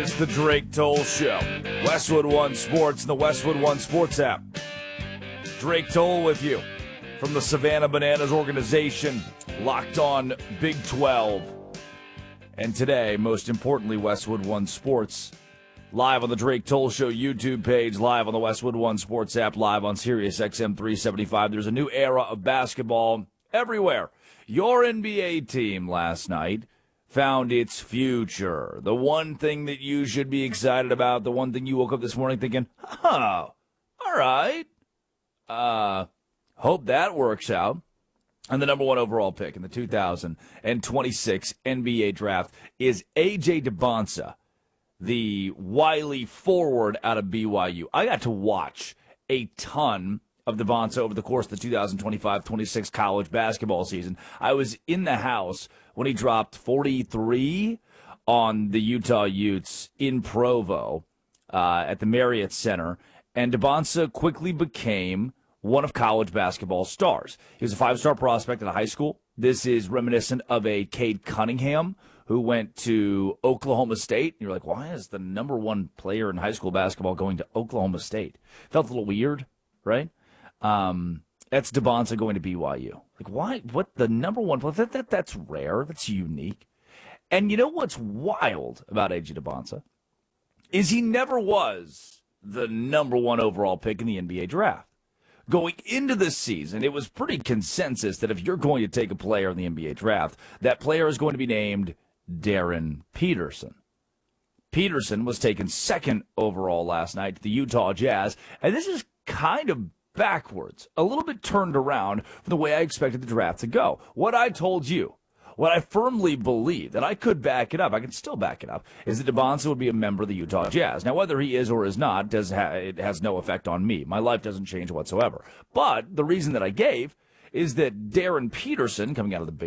is the Drake Toll Show. Westwood One Sports and the Westwood One Sports app. Drake Toll with you from the Savannah Bananas organization, Locked On Big 12. And today, most importantly, Westwood One Sports, live on the Drake Toll Show YouTube page, live on the Westwood One Sports app, live on Sirius XM 375. There's a new era of basketball everywhere. Your NBA team last night found its future. The one thing that you should be excited about, the one thing you woke up this morning thinking, all right, hope that works out. And the number one overall pick in the 2026 NBA draft is A.J. Dybantsa, the wily forward out of BYU. I got to watch a ton of Dybantsa over the course of the 2025-26 college basketball season. I was in the house when he dropped 43 on the Utah Utes in Provo at the Marriott Center, and Dybantsa quickly became one of college basketball's stars. He was a five-star prospect in high school. This is reminiscent of a Cade Cunningham who went to Oklahoma State. You're like, why is the number one player in high school basketball going to Oklahoma State? Felt a little weird, right? That's Dybantsa going to BYU. Like, why? What, the number one player? That's rare. That's unique. And you know what's wild about A.J. Dybantsa is he never was the number one overall pick in the NBA draft. Going into this season, it was pretty consensus that if you're going to take a player in the NBA draft, that player is going to be named Darren Peterson. Peterson was taken second overall last night to the Utah Jazz, and this is kind of backwards, a little bit turned around from the way I expected the draft to go. What I told you, what I firmly believe, and I could back it up, I can still back it up, is that Dybantsa would be a member of the Utah Jazz. Now, whether he is or is not, it has no effect on me. My life doesn't change whatsoever. But the reason that I gave is that Darren Peterson, coming out of the Big